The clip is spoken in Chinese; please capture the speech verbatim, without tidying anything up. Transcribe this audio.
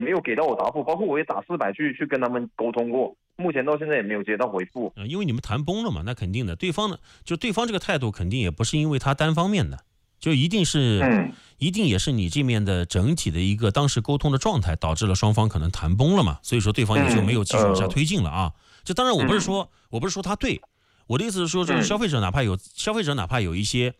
没有给到我答复，包括我也打四百去去跟他们沟通过，目前到现在也没有接到回复。 嗯，因为你们谈崩了嘛，那肯定的，对方呢，就对方这个态度肯定也不是因为他单方面的，就一定是， 嗯， 一定也是你这面的整体的一个当时沟通的状态导致了双方可能谈崩了嘛，所以说对方也就没有继续往下推进了啊。这当然我不是说，我不是说他对，我的意思是说，就是消费者哪怕有消费者哪怕有一些